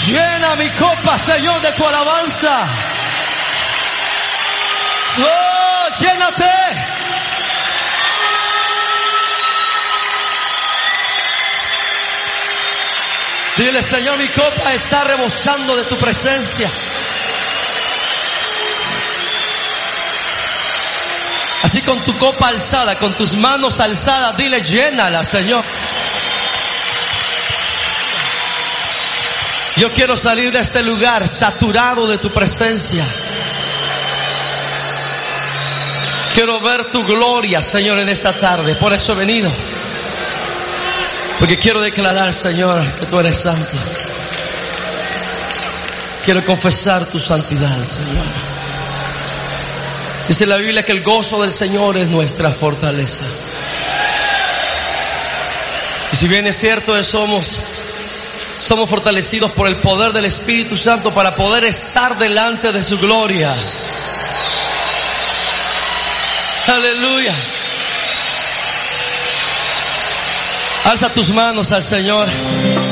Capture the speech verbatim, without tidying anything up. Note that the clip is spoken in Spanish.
Llena mi copa, Señor, de tu alabanza. Oh, llénate. Dile, Señor, mi copa está rebosando de tu presencia. Así con tu copa alzada, con tus manos alzadas, dile, llénala, Señor. Yo quiero salir de este lugar saturado de tu presencia. Quiero ver tu gloria, Señor, en esta tarde. Por eso he venido. Porque quiero declarar, Señor, que tú eres santo. Quiero confesar tu santidad, Señor. Dice la Biblia que el gozo del Señor es nuestra fortaleza. Y si bien es cierto que somos, somos fortalecidos por el poder del Espíritu Santo para poder estar delante de su gloria. Aleluya. Alza tus manos al Señor.